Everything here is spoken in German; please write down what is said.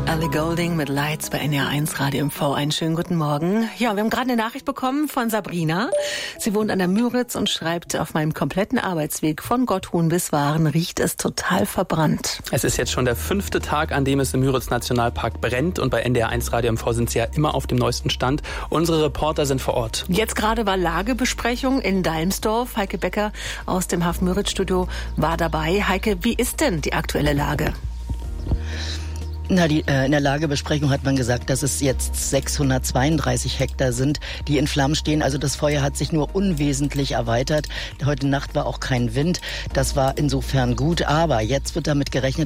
Ellie Goulding mit Lights bei NDR1 Radio MV. Einen schönen guten Morgen. Ja, wir haben gerade eine Nachricht bekommen von Sabrina. Sie wohnt an der Müritz und schreibt, auf meinem kompletten Arbeitsweg von Gotthuhn bis Waren riecht es total verbrannt. Es ist jetzt schon der 5. Tag, an dem es im Müritz Nationalpark brennt. Und bei NDR1 Radio MV sind Sie ja immer auf dem neuesten Stand. Unsere Reporter sind vor Ort. Jetzt gerade war Lagebesprechung in Dalmsdorf. Heike Becker aus dem Müritz-Studio war dabei. Heike, wie ist denn die aktuelle Lage? In der Lagebesprechung hat man gesagt, dass es jetzt 632 Hektar sind, die in Flammen stehen. Also das Feuer hat sich nur unwesentlich erweitert. Heute Nacht war auch kein Wind. Das war insofern gut. Aber jetzt wird damit gerechnet,